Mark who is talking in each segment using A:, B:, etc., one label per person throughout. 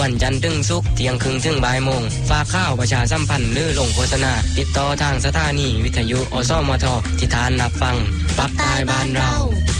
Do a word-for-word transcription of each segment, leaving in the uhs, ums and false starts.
A: วันจันทร์ถึงศุกร์เที่ยงครึ่งถึงบ่ายโมงฝากข่าวประชาสัมพันธ์หรือลงโฆษณาติดต่อทางสถานีวิทยุอสมทที่ทานรับฟังปักใต้บ้านเรา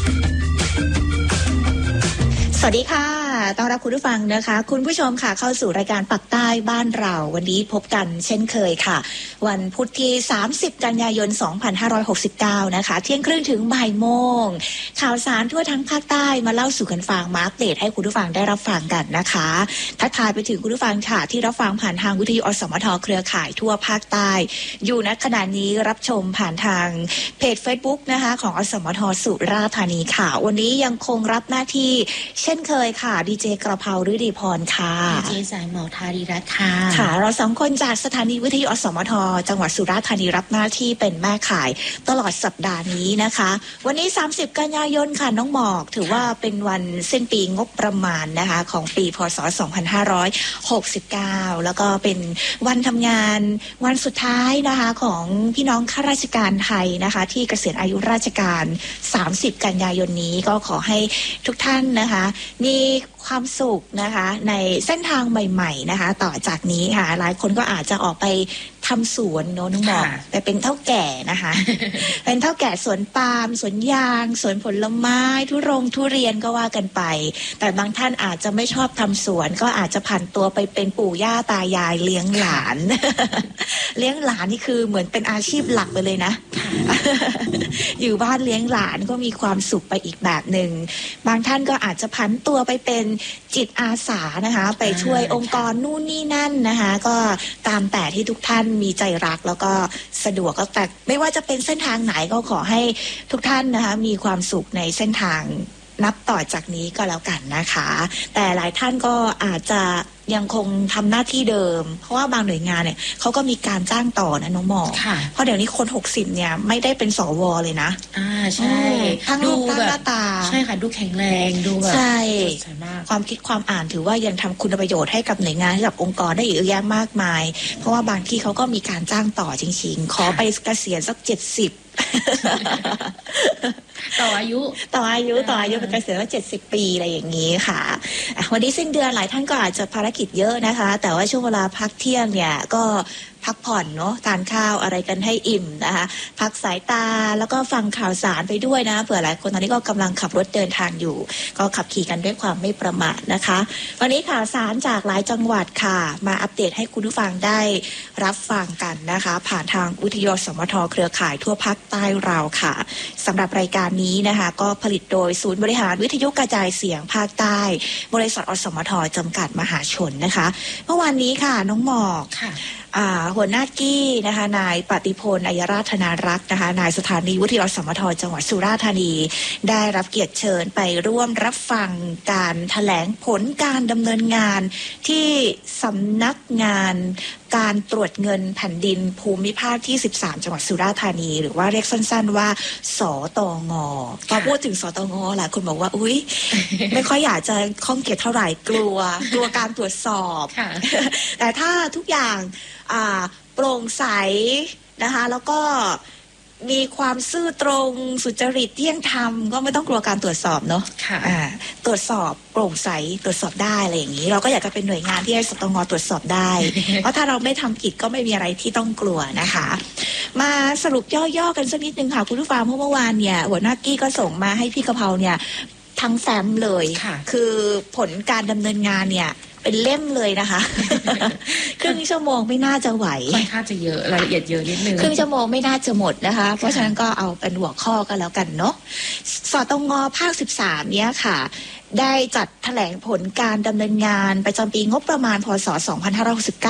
B: สวัสดีค่ะต้อนรับคุณผู้ฟังนะคะคุณผู้ชมค่ะเข้าสู่รายการปักใต้บ้านเราวันนี้พบกันเช่นเคยค่ะวันพุธที่สามสิบกันยายนสองพันห้าร้อยหกสิบเก้านะคะเที่ยงครึ่งถึงบ่ายโมงข่าวสารทั่วทั้งภาคใต้มาเล่าสู่กันฟังมาอัปเดตให้คุณผู้ฟังได้รับฟังกันนะคะทักทายไปถึงคุณผู้ฟังค่ะที่รับฟังผ่านทางวิทยุอสมทเครือข่ายทั่วภาคใต้อยู่ณขณะนี้รับชมผ่านทางเพจ Facebook นะคะของอสมทสุราษฎร์ธานีค่ะวันนี้ยังคงรับหน้าที่เช่นเคยค่ะดีเจกระเพราฤดีพรค่ะ
C: ดีเจสายหมอธารีรัตน์ค่ะ
B: ค่ะเราสองคนจากสถานีวิทยุอสมทจังหวัดสุราษฎร์ธานีรับหน้าที่เป็นแม่ข่ายตลอดสัปดาห์นี้นะคะวันนี้สามสิบกันยายนค่ะน้องหมอกถือว่าเป็นวันสิ้นปีงบประมาณนะคะของปีพ.ศ. สองพันห้าร้อยหกสิบเก้าแล้วก็เป็นวันทำงานวันสุดท้ายนะคะของพี่น้องข้าราชการไทยนะคะที่เกษียณอายุราชการสามสิบกันยายนนี้ก็ขอให้ทุกท่านนะคะมีความสุขนะคะในเส้นทางใหม่ๆนะคะต่อจากนี้ค่ะหลายคนก็อาจจะออกไปทำสวนโน้นน้องบอกแต่เป็นเฒ่าแก่นะคะ เป็นเฒ่าแก่สวนปาล์มสวนยางสวนผลไม้ทุรงทุเรียนก็ว่ากันไปแต่บางท่านอาจจะไม่ชอบทำสวนก็อาจจะผันตัวไปเป็นปู่ย่าตายายเลี้ยงหลาน เลี้ยงหลานนี่คือเหมือนเป็นอาชีพหลักไปเลยนะ อยู่บ้านเลี้ยงหลานก็มีความสุขไปอีกแบบหนึ่งบางท่านก็อาจจะผันตัวไปเป็นจิตอาสานะคะไปช่วยองค์กรนู่นนี่นั่นนะคะก็ตามแต่ที่ทุกท่านมีใจรักแล้วก็สะดวกก็แต่ไม่ว่าจะเป็นเส้นทางไหนก็ขอให้ทุกท่านนะคะมีความสุขในเส้นทางนับต่อจากนี้ก็แล้วกันนะคะแต่หลายท่านก็อาจจะยังคงทำหน้าที่เดิมเพราะว่าบางหน่วยงานเนี่ยเขาก็มีการจ้างต่อนะน้องหมอเพราะเดี๋ยวนี้คนหกสิบเนี่ยไม่ได้เป็นสวเลยนะ
C: อ่าใช่
B: ทั้งรูปทั้งหน้าตา
C: ใช่ค่ะดูแข็งแรงดูแบบ
B: ใช่ความคิดความอ่านถือว่ายังทำคุณประโยชน์ให้กับหน่วยงานให้กับองค์กรได้อีกเยอะแยะมากมายเพราะว่าบางที่เขาก็มีการจ้างต่อจริงๆขอไปเกษียณสักเจ็ดสิบ
C: ต่ออายุ
B: ต่ออายุต่ออายุเป็นเกษียณว่าเจ็ดสิบปีอะไรอย่างนี้ค่ะวันนี้สิ้นเดือนหลายท่านก็อาจจะภารกิจเยอะนะคะแต่ว่าช่วงเวลาพักเที่ยงเนี่ยก็พักผ่อนเนาะทานข้าวอะไรกันให้อิ่มนะคะพักสายตาแล้วก็ฟังข่าวสารไปด้วยนะเผื่อหลายคนตอนนี้ก็กำลังขับรถเดินทางอยู่ก็ขับขี่กันด้วยความไม่ประมาทนะคะวันนี้ข่าวสารจากหลายจังหวัดค่ะมาอัปเดตให้คุณผู้ฟังได้รับฟังกันนะคะผ่านทางวิทยุสมทเครือข่ายทั่วภาคใต้เราค่ะสำหรับรายการนี้นะคะก็ผลิตโดยศูนย์บริหารวิทยุกระจายเสียงภาคใต้บริษัทอสมทจำกัดมหาชนนะคะเมื่อวานนี้ค่ะน้องหมอกหัวหน้ากี้นะคะนายปฏิพลอัยราธนารักษ์นะคะนายสถานีวิทยุอสมทจังหวัดสุราษฎร์ธานีได้รับเกียรติเชิญไปร่วมรับฟังการแถลงผลการดำเนินงานที่สำนักงานการตรวจเงินแผ่นดินภูมิภาคที่สิบสามจังหวัดสุราษฎร์ธานีหรือว่าเรียกสั้นๆว่าสตง.พอพูดถึงสตง.หลายคนบอกว่าอุ๊ย ไม่ค่อยอยากจะข้องเกียจเท่าไหร่กลัวกลัวการตรวจสอบ แต่ถ้าทุกอย่างโปร่งใสนะคะแล้วก็มีความซื่อตรงสุจริตเที่ยงธรรมก็ไม่ต้องกลัวการตรวจสอบเนาะตรวจสอบโปร่งใสตรวจสอบได้อะไรอย่างนี้เราก็อยากจะเป็นหน่วยงานที่ให้สตง.ตรวจสอบได้ เพราะถ้าเราไม่ทำผิดก็ไม่มีอะไรที่ต้องกลัวนะคะมาสรุปย่อๆกันสักนิดนึงค่ะคุณผู้ฟังเมื่อวานเนี่ยหัวหน้ากี้ก็ส่งมาให้พี่กะเพราเนี่ยทั้งแฟ้มเลยคือผลการดำเนินงานเนี่ยเป็นเล่มเลยนะคะ ครึ่งชั่วโมงไม่น่าจะไหว
C: ค่อนข้างจะเยอะรายละเอียดเยอะนิดนึง
B: ครึ่งชั่วโมงไม่น่าจะหมดนะคะเพราะฉะนั้นก็เอาเป็นหัวข้อก็แล้วกันเนาะสตง.ภาคสิบสามเนี่ยค่ะได้จัดแถลงผลการดำเนินงานประจำปีงบประมาณพ.ศ. สองพันห้าร้อยหกสิบเก้า